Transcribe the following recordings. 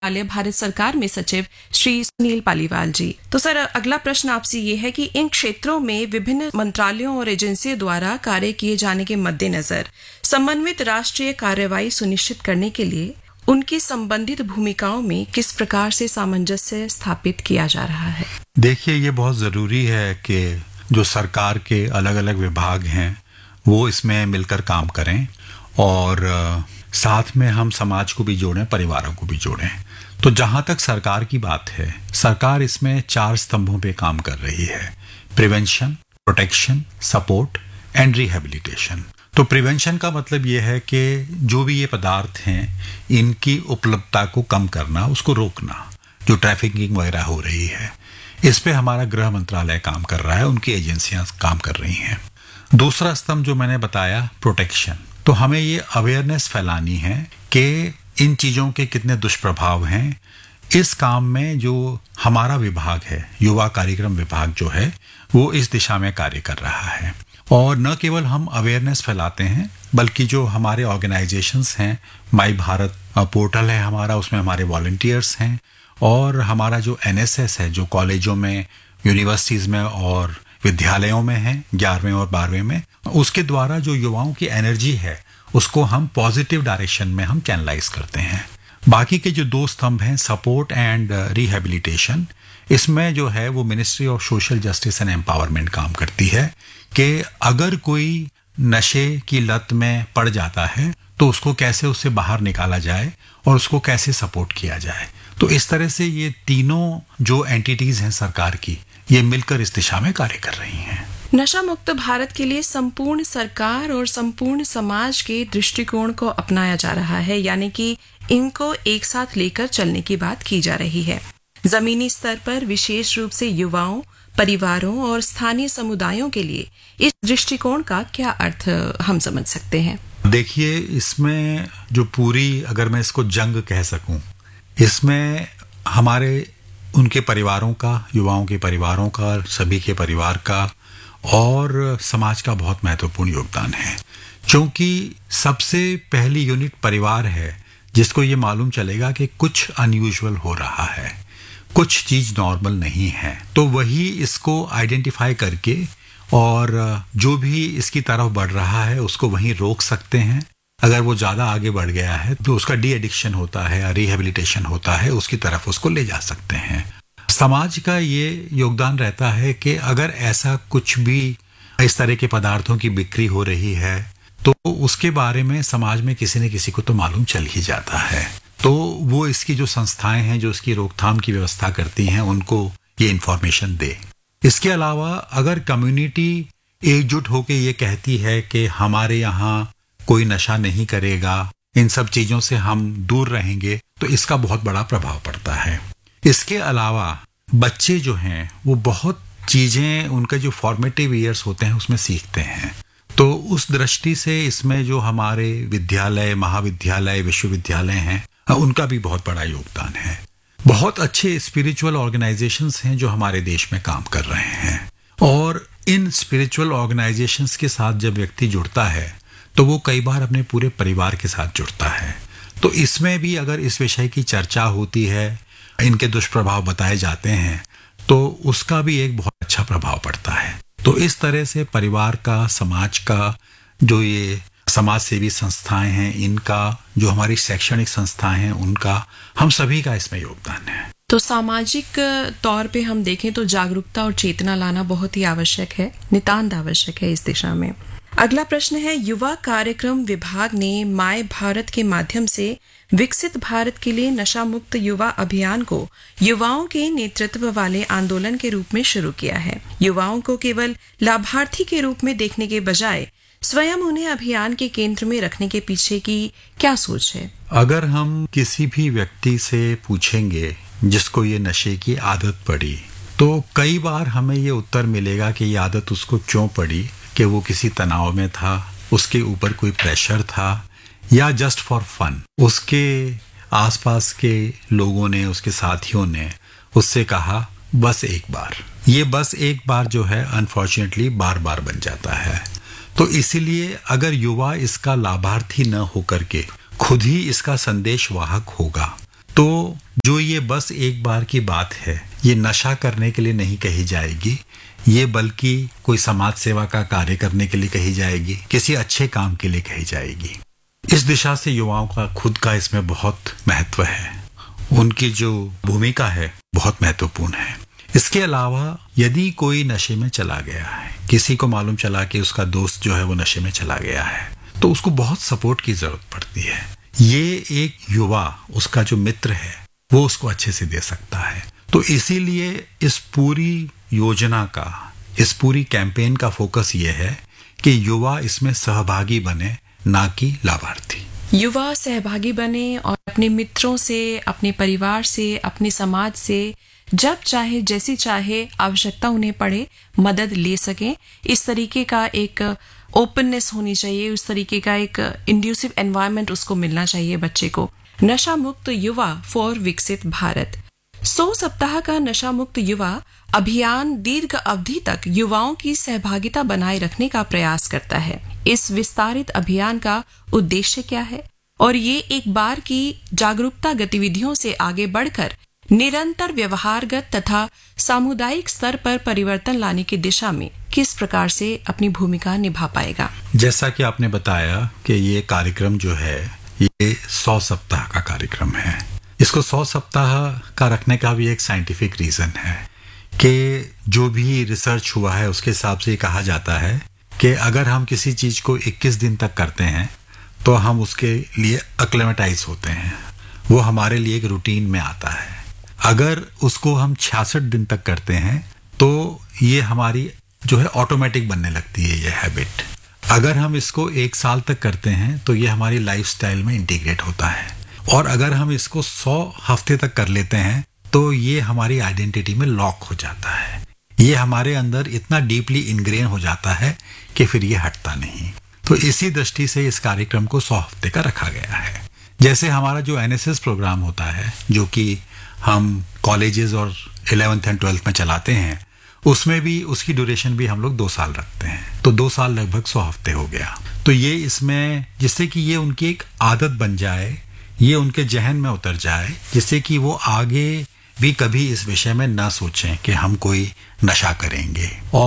मंत्रालय भारत सरकार में सचिव श्री सुनील पालीवाल जी। तो सर, अगला प्रश्न आपसे ये है कि इन क्षेत्रों में विभिन्न मंत्रालयों और एजेंसियों द्वारा कार्य किए जाने के मद्देनजर समन्वित राष्ट्रीय कार्रवाई सुनिश्चित करने के लिए उनकी संबंधित भूमिकाओं में किस प्रकार से सामंजस्य स्थापित किया जा रहा है? देखिए, ये बहुत ज़रूरी है कि जो सरकार के अलग अलग विभाग हैं वो इसमें मिलकर काम करें और साथ में हम समाज को भी जोड़ें, परिवारों को भी जोड़ें। तो जहाँ तक सरकार की बात है, सरकार इसमें 4 स्तंभों पे काम कर रही है: prevention, protection, support and rehabilitation. तो प्रिवेंशन का मतलब ये है कि जो भी ये पदार्थ हैं इनकी उपलब्धता को कम करना, उसको रोकना, जो ट्रैफिकिंग वगैरह हो रही है। इस पे हमारा गृह मंत्रालय काम कर रहा है, उनकी एजेंसियां काम कर रही हैं। दूसरा स्तंभ जो मैंने बताया, प्रोटेक्शन, तो हमें ये अवेयरनेस फैलानी है कि इन चीज़ों के कितने दुष्प्रभाव हैं। इस काम में जो हमारा विभाग है, युवा कार्यक्रम विभाग जो है, वो इस दिशा में कार्य कर रहा है। और न केवल हम अवेयरनेस फैलाते हैं, बल्कि जो हमारे ऑर्गेनाइजेशंस हैं, माई भारत पोर्टल है हमारा, उसमें हमारे वॉलंटियर्स हैं, और हमारा जो एनएसएस है, जो कॉलेजों में, यूनिवर्सिटीज़ में और विद्यालयों में है, 11वें और 12वें में, उसके द्वारा जो युवाओं की एनर्जी है उसको हम पॉजिटिव डायरेक्शन में हम चैनलाइज करते हैं। बाकी के जो 2 स्तंभ हैं, सपोर्ट एंड रिहेबिलिटेशन, इसमें जो है वो ministry of social justice and empowerment काम करती है कि अगर कोई नशे की लत में पड़ जाता है तो उसको कैसे उससे बाहर निकाला जाए और उसको कैसे सपोर्ट किया जाए। तो इस तरह से ये तीनों जो एंटिटीज हैं सरकार की, ये मिलकर इस दिशा में कार्य कर रही हैं। नशा मुक्त भारत के लिए संपूर्ण सरकार और संपूर्ण समाज के दृष्टिकोण को अपनाया जा रहा है, यानी कि इनको एक साथ लेकर चलने की बात की जा रही है। जमीनी स्तर पर विशेष रूप से युवाओं, परिवारों और स्थानीय समुदायों के लिए इस दृष्टिकोण का क्या अर्थ हम समझ सकते हैं? देखिए, इसमें जो पूरी, अगर मैं इसको जंग कह सकूं, इसमें हमारे उनके परिवारों का, युवाओं के परिवारों का, सभी के परिवार का और समाज का बहुत महत्वपूर्ण योगदान है। क्योंकि सबसे पहली यूनिट परिवार है जिसको ये मालूम चलेगा कि कुछ अनयूजुअल हो रहा है, कुछ चीज़ नॉर्मल नहीं है, तो वही इसको आइडेंटिफाई करके और जो भी इसकी तरफ बढ़ रहा है उसको वहीं रोक सकते हैं। अगर वो ज़्यादा आगे बढ़ गया है तो उसका डी एडिक्शन होता है या रिहेबिलिटेशन होता है, उसकी तरफ उसको ले जा सकते हैं। समाज का ये योगदान रहता है कि अगर ऐसा कुछ भी इस तरह के पदार्थों की बिक्री हो रही है तो उसके बारे में समाज में किसी न किसी को तो मालूम चल ही जाता है, तो वो इसकी जो संस्थाएं हैं जो इसकी रोकथाम की व्यवस्था करती हैं उनको ये इन्फॉर्मेशन दे। इसके अलावा अगर कम्युनिटी एकजुट होकर ये कहती है कि हमारे यहाँ कोई नशा नहीं करेगा, इन सब चीज़ों से हम दूर रहेंगे, तो इसका बहुत बड़ा प्रभाव पड़ता है। इसके अलावा बच्चे जो हैं वो बहुत चीज़ें, उनके जो फॉर्मेटिव ईयर्स होते हैं उसमें सीखते हैं। तो उस दृष्टि से इसमें जो हमारे विद्यालय, महाविद्यालय, विश्वविद्यालय हैं, उनका भी बहुत बड़ा योगदान है। बहुत अच्छे स्पिरिचुअल ऑर्गेनाइजेशंस हैं जो हमारे देश में काम कर रहे हैं, और इन स्पिरिचुअल ऑर्गेनाइजेशंस के साथ जब व्यक्ति जुड़ता है तो वो कई बार अपने पूरे परिवार के साथ जुड़ता है। तो इसमें भी अगर इस विषय की चर्चा होती है, इनके दुष्प्रभाव बताए जाते हैं, तो उसका भी एक बहुत अच्छा प्रभाव पड़ता है। तो इस तरह से परिवार का, समाज का, जो ये समाज सेवी संस्थाएं हैं इनका, जो हमारी शैक्षणिक संस्थाएं हैं उनका, हम सभी का इसमें योगदान है। तो सामाजिक तौर पे हम देखें तो जागरूकता और चेतना लाना बहुत ही आवश्यक है, नितांत आवश्यक है इस दिशा में। अगला प्रश्न है, युवा कार्यक्रम विभाग ने माय भारत के माध्यम से विकसित भारत के लिए नशा मुक्त युवा अभियान को युवाओं के नेतृत्व वाले आंदोलन के रूप में शुरू किया है। युवाओं को केवल लाभार्थी के रूप में देखने के बजाय स्वयं उन्हें अभियान के केंद्र में रखने के पीछे की क्या सोच है? अगर हम किसी भी व्यक्ति से पूछेंगे जिसको ये नशे की आदत पड़ी, तो कई बार हमें ये उत्तर मिलेगा कि ये आदत उसको क्यों पड़ी, कि वो किसी तनाव में था, उसके ऊपर कोई प्रेशर था, या जस्ट फॉर फन उसके आसपास के लोगों ने, उसके साथियों ने उससे कहा बस एक बार। ये बस एक बार जो है अनफॉर्चुनेटली बार बार बन जाता है। तो इसीलिए अगर युवा इसका लाभार्थी न होकर के खुद ही इसका संदेश वाहक होगा तो जो ये बस एक बार की बात है, ये नशा करने के लिए नहीं कही जाएगी, ये बल्कि कोई समाज सेवा का कार्य करने के लिए कही जाएगी, किसी अच्छे काम के लिए कही जाएगी। इस दिशा से युवाओं का खुद का इसमें बहुत महत्व है, उनकी जो भूमिका है बहुत महत्वपूर्ण है। इसके अलावा यदि कोई नशे में चला गया है, किसी को मालूम चला कि उसका दोस्त जो है वो नशे में चला गया है, तो उसको बहुत सपोर्ट की जरूरत पड़ती है। ये एक युवा, उसका जो मित्र है, वो उसको अच्छे से दे सकता है। तो इसीलिए इस पूरी योजना का, इस पूरी कैंपेन का फोकस ये है कि युवा इसमें सहभागी बने, ना कि लाभार्थी। युवा सहभागी बने और अपने मित्रों से, अपने परिवार से, अपने समाज से जब चाहे, जैसी चाहे आवश्यकता उन्हें पड़े, मदद ले सकें। इस तरीके का एक ओपननेस होनी चाहिए, उस तरीके का एक इंड्यूसिव एनवायरनमेंट उसको मिलना चाहिए बच्चे को। नशा मुक्त युवा फॉर विकसित भारत। 100 सप्ताह का नशा मुक्त युवा अभियान दीर्घ अवधि तक युवाओं की सहभागिता बनाए रखने का प्रयास करता है। इस विस्तारित अभियान का उद्देश्य क्या है और ये एक बार की जागरूकता गतिविधियों से आगे बढ़कर निरंतर व्यवहारगत तथा सामुदायिक स्तर पर परिवर्तन लाने की दिशा में किस प्रकार से अपनी भूमिका निभा पाएगा? जैसा कि आपने बताया कि ये कार्यक्रम जो है ये 100 सप्ताह का कार्यक्रम है। इसको 100 सप्ताह का रखने का भी एक साइंटिफिक रीजन है कि जो भी रिसर्च हुआ है उसके हिसाब से कहा जाता है कि अगर हम किसी चीज को 21 दिन तक करते हैं तो हम उसके लिए एक्लेमेटाइज होते हैं, वो हमारे लिए एक रूटीन में आता है। अगर उसको हम 66 दिन तक करते हैं तो ये हमारी जो है ऑटोमेटिक बनने लगती है ये हैबिट। अगर हम इसको 1 साल तक करते हैं तो ये हमारी लाइफस्टाइल में इंटीग्रेट होता है, और अगर हम इसको 100 हफ्ते तक कर लेते हैं तो ये हमारी आइडेंटिटी में लॉक हो जाता है। ये हमारे अंदर इतना डीपली इनग्रेन हो जाता है कि फिर ये हटता नहीं। तो इसी दृष्टि से इस कार्यक्रम को 100 हफ्ते का रखा गया है। जैसे हमारा जो एनएसएस प्रोग्राम होता है, जो कि हम कॉलेजेस और 11th एंड 12th में चलाते हैं, उसमें भी उसकी ड्यूरेशन भी हम लोग 2 साल रखते हैं। तो 2 साल लगभग 100 हफ्ते हो गया। तो ये इसमें जिससे कि ये उनकी एक आदत बन जाए, ये उनके जहन में उतर जाए, जिससे कि वो आगे भी कभी इस विषय में ना सोचें कि हम कोई नशा करेंगे।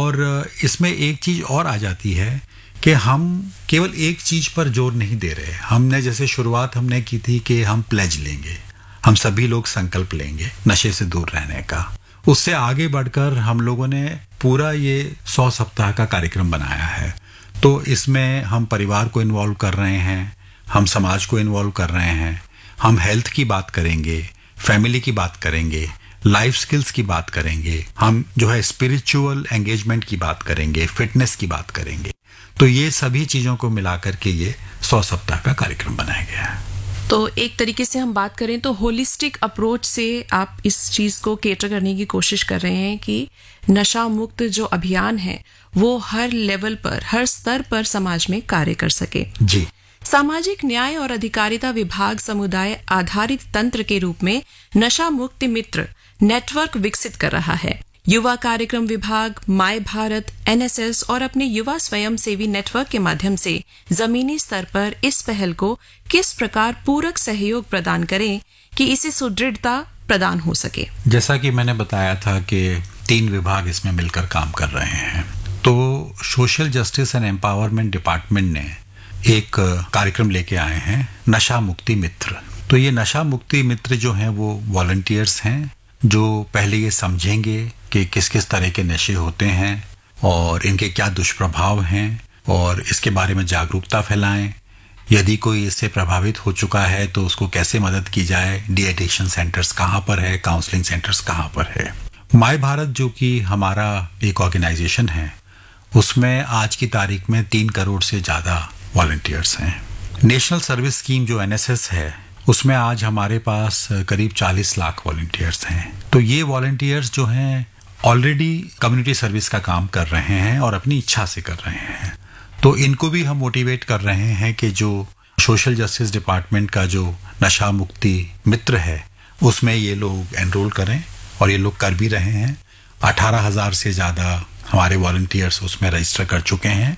और इसमें एक चीज और आ जाती है कि हम केवल एक चीज पर जोर नहीं दे रहे। हमने जैसे शुरुआत हमने की थी कि हम प्लेज लेंगे, हम सभी लोग संकल्प लेंगे नशे से दूर रहने का। उससे आगे बढ़कर हम लोगों ने पूरा ये 100 सप्ताह का कार्यक्रम बनाया है। तो इसमें हम परिवार को इन्वॉल्व कर रहे हैं, हम समाज को इन्वॉल्व कर रहे हैं, हम हेल्थ की बात करेंगे, फैमिली की बात करेंगे, लाइफ स्किल्स की बात करेंगे, हम जो है स्पिरिचुअल एंगेजमेंट की बात करेंगे, फिटनेस की बात करेंगे। तो ये सभी चीजों को मिलाकर के ये 100 सप्ताह का कार्यक्रम बनाया गया है। तो एक तरीके से हम बात करें तो होलिस्टिक अप्रोच से आप इस चीज को केटर करने की कोशिश कर रहे हैं कि नशा मुक्त जो अभियान है वो हर लेवल पर, हर स्तर पर समाज में कार्य कर सके। जी। सामाजिक न्याय और अधिकारिता विभाग समुदाय आधारित तंत्र के रूप में नशा मुक्ति मित्र नेटवर्क विकसित कर रहा है। युवा कार्यक्रम विभाग, माय भारत, एनएसएस और अपने युवा स्वयंसेवी नेटवर्क के माध्यम से जमीनी स्तर पर इस पहल को किस प्रकार पूरक सहयोग प्रदान करें कि इसे सुदृढ़ता प्रदान हो सके। जैसा कि मैंने बताया था कि 3 विभाग इसमें मिलकर काम कर रहे हैं। तो social justice and empowerment department ने एक कार्यक्रम लेके आए हैं, नशा मुक्ति मित्र। तो ये नशा मुक्ति मित्र जो हैं वो वॉलंटियर्स हैं जो पहले ये समझेंगे कि किस किस तरह के नशे होते हैं और इनके क्या दुष्प्रभाव हैं और इसके बारे में जागरूकता फैलाएं। यदि कोई इससे प्रभावित हो चुका है तो उसको कैसे मदद की जाए, डी एडिक्शन सेंटर्स कहाँ पर है, काउंसलिंग सेंटर्स कहाँ पर है। माय भारत जो कि हमारा एक ऑर्गेनाइजेशन है, उसमें आज की तारीख में 3 करोड़ से ज़्यादा वॉलंटियर्स हैं। नेशनल सर्विस स्कीम जो एनएसएस है, उसमें आज हमारे पास करीब 40 लाख वॉलंटियर्स हैं। तो ये वॉलंटियर्स जो हैं ऑलरेडी कम्युनिटी सर्विस का काम कर रहे हैं और अपनी इच्छा से कर रहे हैं। तो इनको भी हम मोटिवेट कर रहे हैं कि जो सोशल जस्टिस डिपार्टमेंट का जो नशा मुक्ति मित्र है उसमें ये लोग एनरोल करें, और ये लोग कर भी रहे हैं। 18,000 से ज़्यादा हमारे वॉलंटियर्स उसमें रजिस्टर कर चुके हैं।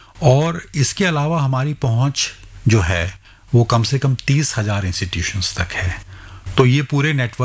और इसके अलावा हमारी पहुंच जो है वो कम से कम 30,000 इंस्टीट्यूशंस तक है। तो ये पूरे नेटवर्क